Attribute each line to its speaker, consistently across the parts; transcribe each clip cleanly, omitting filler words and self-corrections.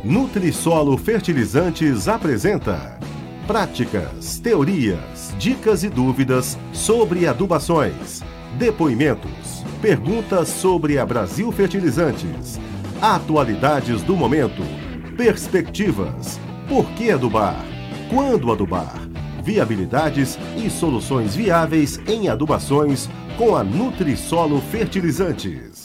Speaker 1: Nutrisolo Fertilizantes apresenta práticas, teorias, dicas e dúvidas sobre adubações, depoimentos, perguntas sobre a Brasil Fertilizantes, atualidades do momento, perspectivas, por que adubar, quando adubar, viabilidades e soluções viáveis em adubações com a Nutrisolo Fertilizantes.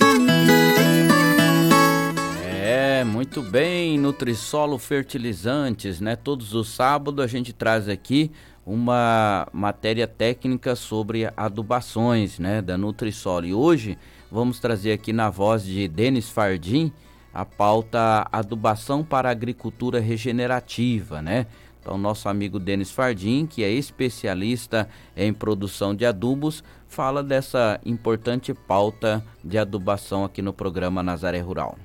Speaker 2: Muito bem, Nutrisolo Fertilizantes, né? Todos os sábados a gente traz aqui uma matéria técnica sobre adubações, né? Da Nutrisolo. E hoje vamos trazer aqui na voz de Denis Fardim a pauta adubação para agricultura regenerativa, né? Então, nosso amigo Denis Fardim, que é especialista em produção de adubos, fala dessa importante pauta de adubação aqui no programa Nazaré Rural.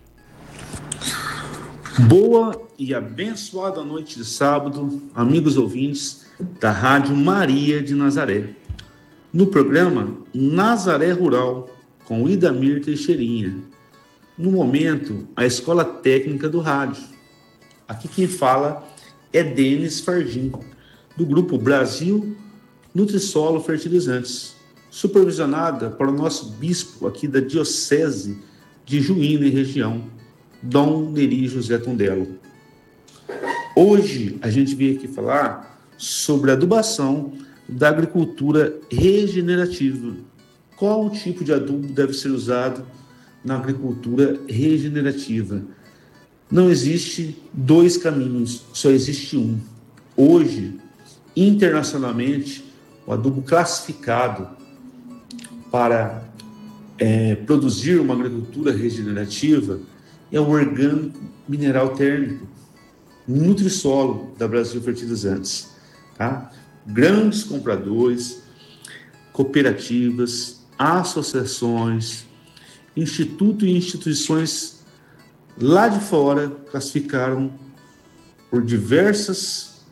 Speaker 3: Boa e abençoada noite de sábado, amigos ouvintes da Rádio Maria de Nazaré. No programa Nazaré Rural, com Idamir Teixeirinha. No momento, a Escola Técnica do Rádio. Aqui quem fala é Denis Fardim, do Grupo Brasil Nutrisolo Fertilizantes, supervisionada para o nosso bispo aqui da Diocese de Juína e região, Dom Neri José Tondelo. Hoje a gente veio aqui falar sobre a adubação da agricultura regenerativa. Qual tipo de adubo deve ser usado na agricultura regenerativa? Não existe dois caminhos, só existe um. Hoje, internacionalmente, o adubo classificado para produzir uma agricultura regenerativa é o orgânico mineral térmico, Nutrisolo, da Brasil Fertilizantes. Tá? Grandes compradores, cooperativas, associações, institutos e instituições lá de fora classificaram por diversas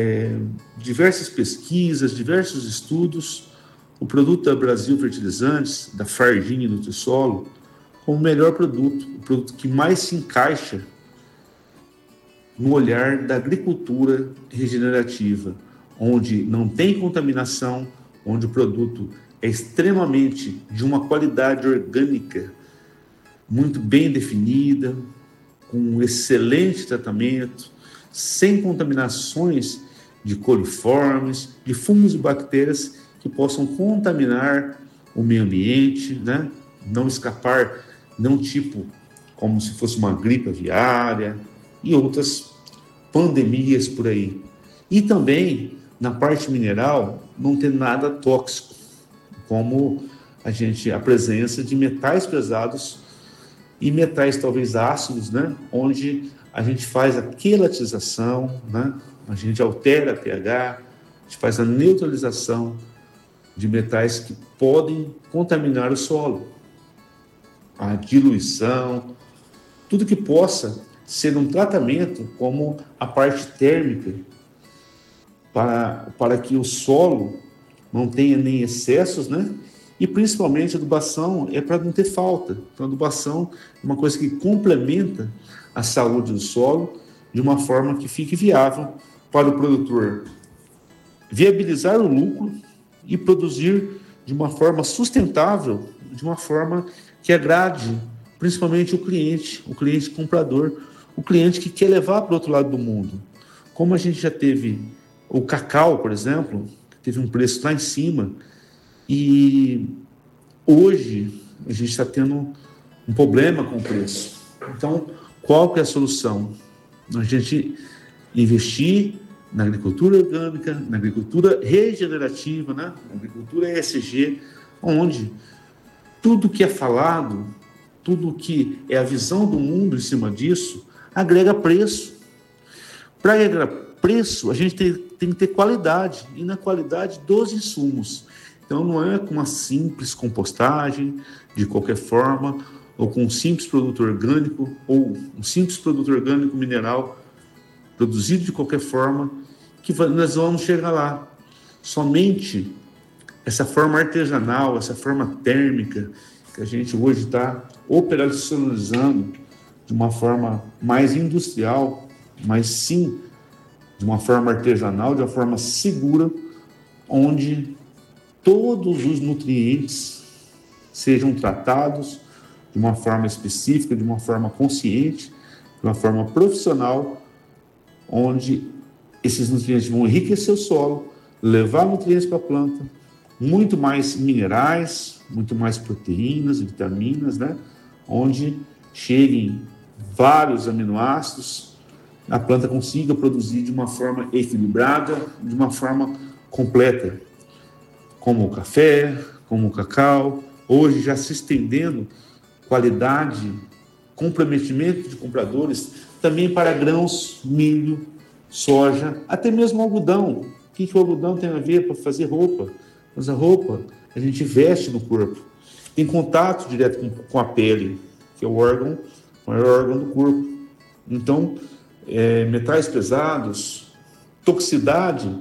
Speaker 3: pesquisas, diversos estudos, o produto da Brasil Fertilizantes, da Fardim e Nutrisolo, como o melhor produto, o produto que mais se encaixa no olhar da agricultura regenerativa, onde não tem contaminação, onde o produto é extremamente de uma qualidade orgânica muito bem definida, com um excelente tratamento, sem contaminações de coliformes, de fungos e bactérias que possam contaminar o meio ambiente, né? Não escapar não tipo como se fosse uma gripe aviária e outras pandemias por aí. E também, na parte mineral, não ter nada tóxico, como a presença de metais pesados e metais talvez ácidos, né? Onde a gente faz a quelatização, né? A gente altera a pH, a gente faz a neutralização de metais que podem contaminar o solo. A diluição, tudo que possa ser um tratamento como a parte térmica para que o solo não tenha nem excessos, né? E principalmente a adubação é para não ter falta. Então a adubação é uma coisa que complementa a saúde do solo de uma forma que fique viável para o produtor viabilizar o lucro e produzir de uma forma sustentável, de uma forma que agrade principalmente o cliente comprador, o cliente que quer levar para o outro lado do mundo. Como a gente já teve o cacau, por exemplo, que teve um preço lá em cima, e hoje a gente está tendo um problema com o preço. Então, qual que é a solução? A gente investir na agricultura orgânica, na agricultura regenerativa, né? Na agricultura ESG, onde tudo que é falado, tudo que é a visão do mundo em cima disso, agrega preço. Para agregar preço, a gente tem que ter qualidade, e na qualidade dos insumos. Então, não é com uma simples compostagem, de qualquer forma, ou com um simples produto orgânico, ou um simples produto orgânico mineral, produzido de qualquer forma, que nós vamos chegar lá. Somente essa forma artesanal, essa forma térmica, que a gente hoje está operacionalizando de uma forma mais industrial, mas sim de uma forma artesanal, de uma forma segura, onde todos os nutrientes sejam tratados de uma forma específica, de uma forma consciente, de uma forma profissional, onde esses nutrientes vão enriquecer o solo, levar nutrientes para a planta, muito mais minerais, muito mais proteínas, vitaminas, né? Onde cheguem vários aminoácidos, a planta consiga produzir de uma forma equilibrada, de uma forma completa, como o café, como o cacau, hoje já se estendendo qualidade, comprometimento de compradores também para grãos, milho, soja, até mesmo algodão. O que o algodão tem a ver para fazer roupa? Mas a roupa a gente veste no corpo, tem contato direto com a pele, que é o maior órgão do corpo. Então, metais pesados, toxicidade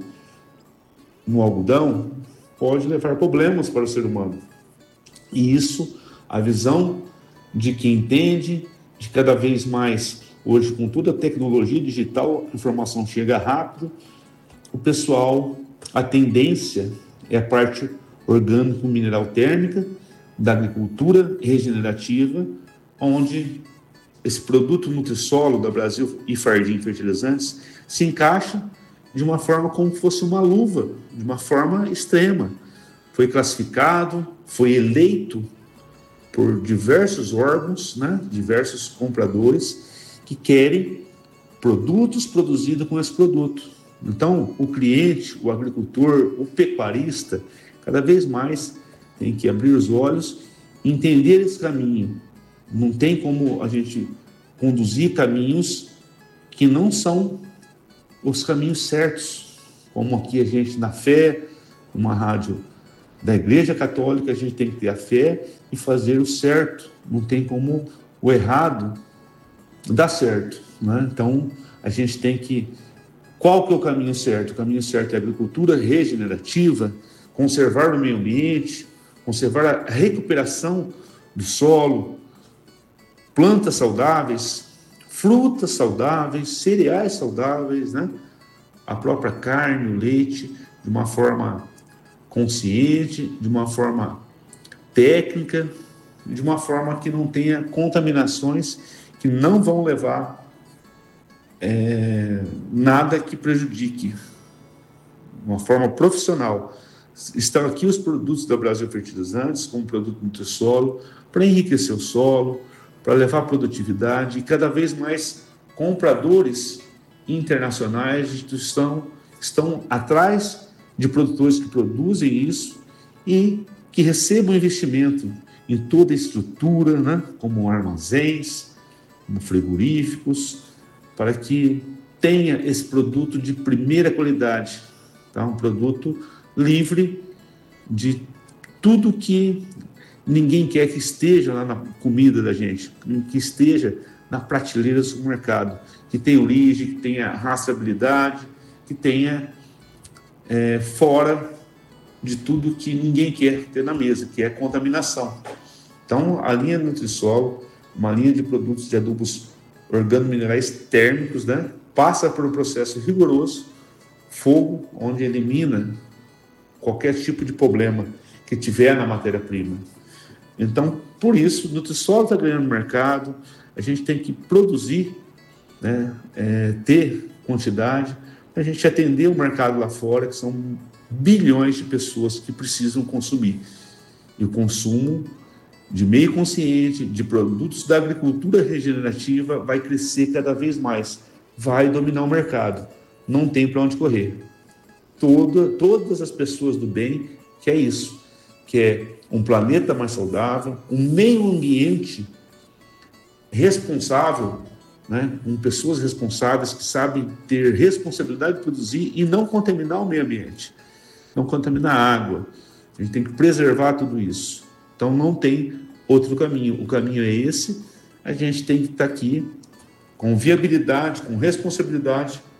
Speaker 3: no algodão pode levar problemas para o ser humano. E isso, a visão de quem entende, de cada vez mais, hoje com toda a tecnologia digital, a informação chega rápido, o pessoal, a tendência é a parte orgânico-mineral térmica da agricultura regenerativa, onde esse produto Nutrisolo da Brasil e Fardim Fertilizantes se encaixa de uma forma como se fosse uma luva, de uma forma extrema. Foi classificado, foi eleito por diversos órgãos, né, diversos compradores que querem produtos produzidos com esse produto. Então, o cliente, o agricultor, o pecuarista, cada vez mais tem que abrir os olhos e entender esse caminho. Não tem como a gente conduzir caminhos que não são os caminhos certos, como aqui a gente na fé, uma rádio da Igreja Católica, a gente tem que ter a fé e fazer o certo. Não tem como o errado dar certo, né? Então, a gente tem que... Qual que é o caminho certo? O caminho certo é a agricultura regenerativa, conservar o meio ambiente, conservar a recuperação do solo, plantas saudáveis, frutas saudáveis, cereais saudáveis, né? A própria carne, o leite, de uma forma consciente, de uma forma técnica, de uma forma que não tenha contaminações que não vão levar nada que prejudique, de uma forma profissional. Estão aqui os produtos da Brasil Fertilizantes, como o produto Nutrisolo, para enriquecer o solo, para levar produtividade, e cada vez mais compradores internacionais estão atrás de produtores que produzem isso e que recebam investimento em toda a estrutura, né, como armazéns, como frigoríficos, para que tenha esse produto de primeira qualidade, tá? Um produto livre de tudo que ninguém quer que esteja lá na comida da gente, que esteja na prateleira do supermercado, que tenha origem, que tenha rastreabilidade, que tenha fora de tudo que ninguém quer ter na mesa, que é contaminação. Então, a linha Nutrisolo, uma linha de produtos de adubos organominerais térmicos, né, passa por um processo rigoroso, fogo, onde elimina qualquer tipo de problema que tiver na matéria-prima. Então, por isso, o Nutrisolo está ganhando mercado, a gente tem que produzir, né, ter quantidade, para a gente atender o mercado lá fora, que são bilhões de pessoas que precisam consumir. E o consumo de meio consciente, de produtos da agricultura regenerativa vai crescer cada vez mais, vai dominar o mercado, não tem para onde correr. Todas as pessoas do bem querem isso, quer um planeta mais saudável, um meio ambiente responsável, né, com pessoas responsáveis que sabem ter responsabilidade de produzir e não contaminar o meio ambiente, não contaminar a água. A gente tem que preservar tudo isso. Então não tem outro caminho. O caminho é esse. A gente tem que estar aqui com viabilidade, com responsabilidade,